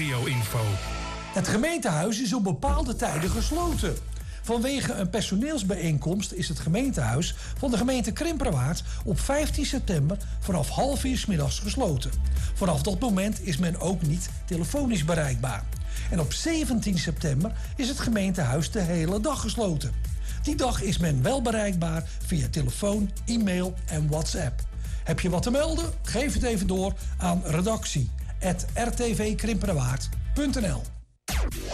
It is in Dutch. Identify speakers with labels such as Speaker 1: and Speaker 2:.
Speaker 1: regio-info.
Speaker 2: Het gemeentehuis is op bepaalde tijden gesloten. Vanwege een personeelsbijeenkomst is het gemeentehuis van de gemeente Krimperwaard op 15 september vanaf 3:30 's middags gesloten. Vanaf dat moment is men ook niet telefonisch bereikbaar. En op 17 september is het gemeentehuis de hele dag gesloten. Die dag is men wel bereikbaar via telefoon, e-mail en WhatsApp. Heb je wat te melden? Geef het even door aan redactie@rtvkrimperwaard.nl.